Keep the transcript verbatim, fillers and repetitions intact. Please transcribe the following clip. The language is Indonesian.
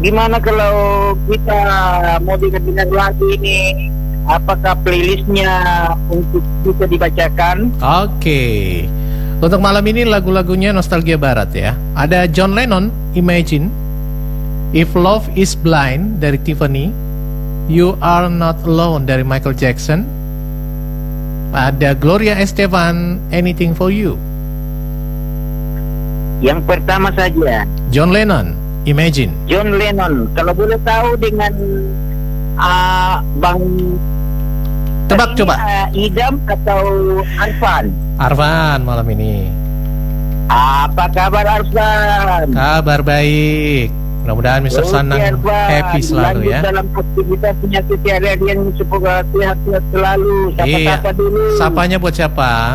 Gimana kalau kita mau dengar lagu ini? Apakah playlistnya untuk bisa dibacakan? Oke. Untuk malam ini lagu-lagunya nostalgia barat ya. Ada John Lennon, Imagine. If Love Is Blind dari Tiffany. You Are Not Alone dari Michael Jackson. Ada Gloria Estefan, Anything For You. Yang pertama saja, John Lennon, Imagine. John Lennon. Kalau boleh tahu dengan uh, Bang Tebak ini, coba. uh, Idam atau Arfan? Arfan malam ini. Apa kabar Arfan? Kabar baik. Mudah-mudahan mister Oke, Sanang Arfan. happy selalu Lanjut ya. dalam aktivitasnya setiap hari yang semoga sehat-sehat selalu. Iya. Sapa-sapa dulu. Sapanya buat siapa?